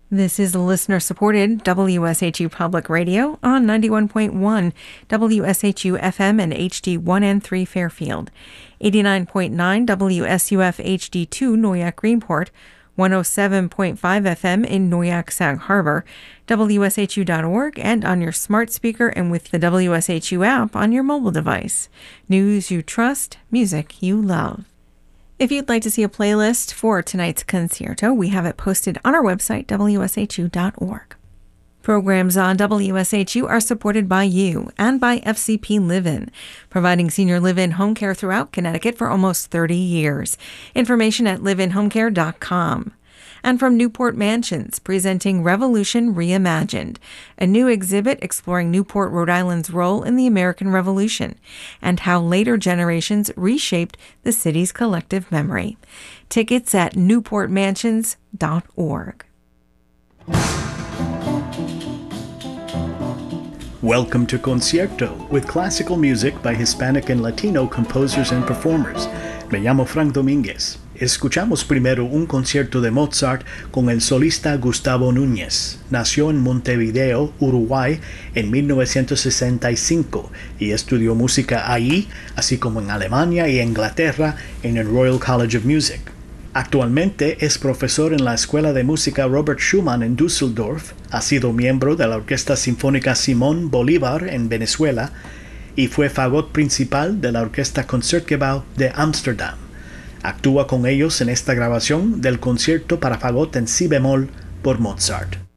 This is listener-supported WSHU Public Radio on 91.1 WSHU FM and HD1 and 3 Fairfield, 89.9 WSUF HD2 Noyak Greenport, 107.5 FM in Noyak Sag Harbor, WSHU.org, and on your smart speaker and with the WSHU app on your mobile device. News you trust, music you love. If you'd like to see a playlist for tonight's concerto, we have it posted on our website, WSHU.org. Programs on WSHU are supported by you and by FCP Live-In, providing senior live-in home care throughout Connecticut for almost 30 years. Information at liveinhomecare.com. And from Newport Mansions, presenting Revolution Reimagined, a new exhibit exploring Newport, Rhode Island's role in the American Revolution and how later generations reshaped the city's collective memory. Tickets at newportmansions.org. Welcome to Concierto, with classical music by Hispanic and Latino composers and performers. Me llamo Frank Domínguez. Escuchamos primero un concierto de Mozart con el solista Gustavo Núñez. Nació en Montevideo, Uruguay, en 1965 y estudió música allí, así como en Alemania y Inglaterra en el Royal College of Music. Actualmente es profesor en la Escuela de Música Robert Schumann en Düsseldorf, ha sido miembro de la Orquesta Sinfónica Simón Bolívar en Venezuela y fue fagot principal de la Orquesta Concertgebouw de Ámsterdam. Actúa con ellos en esta grabación del concierto para fagot en si bemol por Mozart.